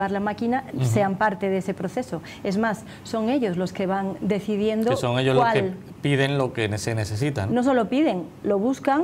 la máquina sean parte de ese proceso. Es más, son ellos los que van decidiendo que son ellos los que piden lo que se necesita, ¿no? No solo piden, lo buscan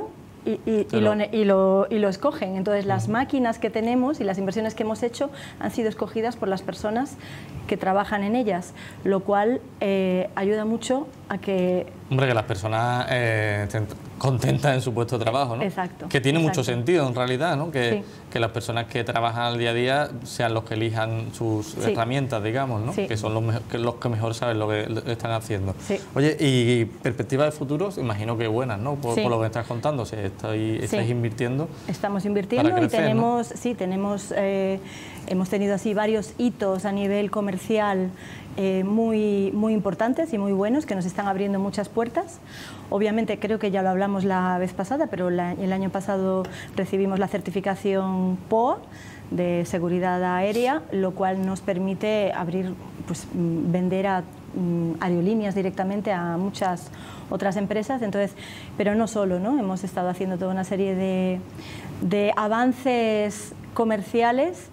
y lo escogen. Entonces las máquinas que tenemos y las inversiones que hemos hecho han sido escogidas por las personas que trabajan en ellas, lo cual ayuda mucho a que... Hombre, que las personas estén contentas en su puesto de trabajo, ¿no? Exacto. Que tiene mucho sentido en realidad, ¿no? Que, sí. que las personas que trabajan al día a día sean los que elijan sus herramientas, digamos, ¿no? Que son los que mejor saben lo que están haciendo. Sí. Oye, y perspectivas de futuro, imagino que buenas, ¿no? Por lo que me estás contando, estáis invirtiendo. Estamos invirtiendo para crecer, y tenemos, ¿no? Hemos tenido así varios hitos a nivel comercial muy importantes y muy buenos, que nos están abriendo muchas puertas. Obviamente, creo que ya lo hablamos la vez pasada, pero el año pasado recibimos la certificación POA de seguridad aérea, lo cual nos permite abrir, pues, vender a aerolíneas directamente a muchas otras empresas. Entonces, pero no solo, ¿no? Hemos estado haciendo toda una serie de avances comerciales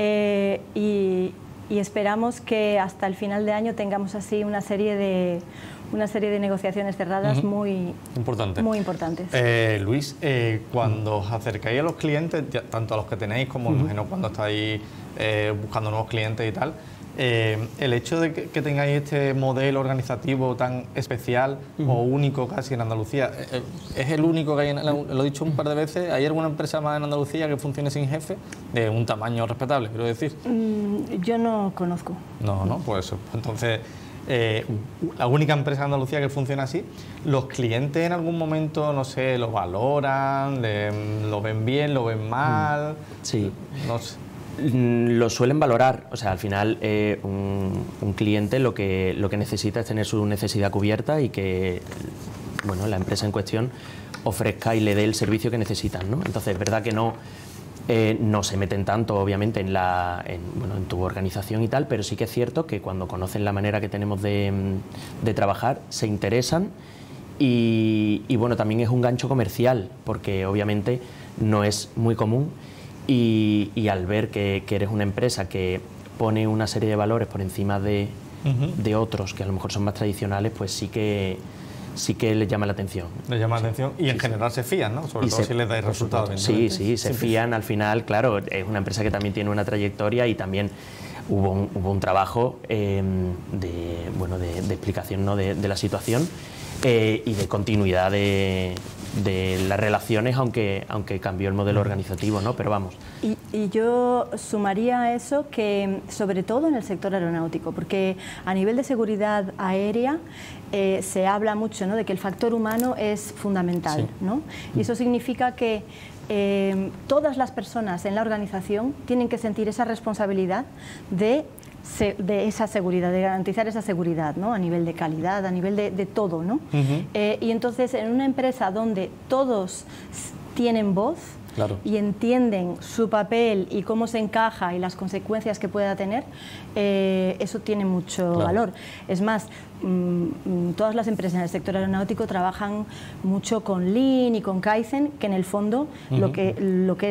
y esperamos que hasta el final de año tengamos así una serie de negociaciones cerradas muy importantes. Luis, cuando os acercáis a los clientes, tanto a los que tenéis como imagino cuando estáis buscando nuevos clientes y tal, el hecho de que tengáis este modelo organizativo tan especial o único casi en Andalucía, ¿es el único que hay? Lo he dicho un par de veces, ¿hay alguna empresa más en Andalucía que funcione sin jefe, de un tamaño respetable, quiero decir? Yo no conozco. No, pues eso. Entonces, la única empresa en Andalucía que funciona así. ¿Los clientes en algún momento, no sé, lo valoran, lo ven bien, lo ven mal? Sí. No sé. Lo suelen valorar, o sea, al final un cliente lo que necesita es tener su necesidad cubierta y que, bueno, la empresa en cuestión ofrezca y le dé el servicio que necesitan, ¿no? Entonces, es verdad que no se meten tanto, obviamente, en tu organización y tal, pero sí que es cierto que cuando conocen la manera que tenemos de trabajar, se interesan y bueno, también es un gancho comercial, porque obviamente no es muy común. Y al ver que eres una empresa que pone una serie de valores por encima de otros que a lo mejor son más tradicionales, pues sí que les llama la atención. Les llama la atención y en general se fían, ¿no? Sobre todo si les dais resultados. Sí, se fían. Al final, claro, es una empresa que también tiene una trayectoria y también hubo un trabajo de explicación, ¿no? de la situación y de continuidad de las relaciones, aunque cambió el modelo organizativo, ¿no? Pero vamos. Y yo sumaría a eso que, sobre todo en el sector aeronáutico, porque a nivel de seguridad aérea se habla mucho, ¿no? de que el factor humano es fundamental, ¿no? Y eso significa que todas las personas en la organización tienen que sentir esa responsabilidad de esa seguridad, de garantizar esa seguridad, ¿no? A nivel de calidad, a nivel de todo, ¿no? Y entonces, en una empresa donde todos tienen voz, claro, y entienden su papel y cómo se encaja y las consecuencias que pueda tener, eso tiene mucho valor. Es más, todas las empresas en el sector aeronáutico trabajan mucho con Lean y con Kaizen, que en el fondo lo que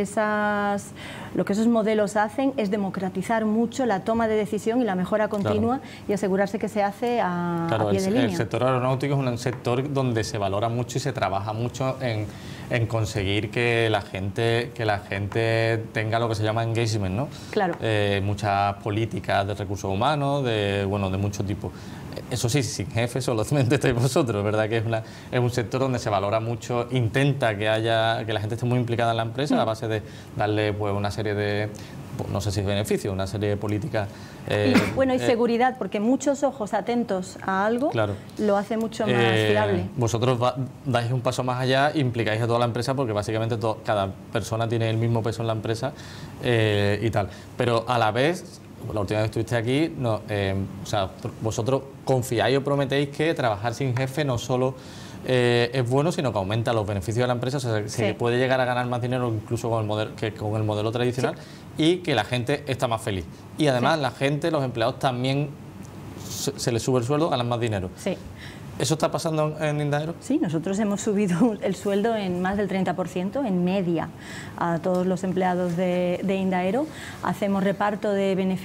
esos modelos hacen es democratizar mucho la toma de decisión y la mejora continua y asegurarse que se hace a pie de línea. El sector aeronáutico es un sector donde se valora mucho y se trabaja mucho en conseguir que la gente tenga lo que se llama engagement, ¿no? Claro. Muchas políticas de recursos humanos, de mucho tipo. Eso sí, sin jefe solamente estáis vosotros, ¿verdad? Que es un sector donde se valora mucho, intenta que la gente esté muy implicada en la empresa a base de darle, pues, una serie de, no sé si beneficios, una serie de políticas. Y seguridad, porque muchos ojos atentos a algo lo hace mucho más fiable. Vosotros dais un paso más allá, implicáis a toda la empresa, porque básicamente cada persona tiene el mismo peso en la empresa y tal. Pero a la vez, la última vez que estuviste aquí, vosotros confiáis o prometéis que trabajar sin jefe no solo es bueno, sino que aumenta los beneficios de la empresa, o sea, se puede llegar a ganar más dinero incluso con el modelo tradicional y que la gente está más feliz. Y además la gente, los empleados también se les sube el sueldo, ganan más dinero. Sí. ¿Eso está pasando en Indaero? Sí, nosotros hemos subido el sueldo en más del 30% en media a todos los empleados de Indaero. Hacemos reparto de beneficios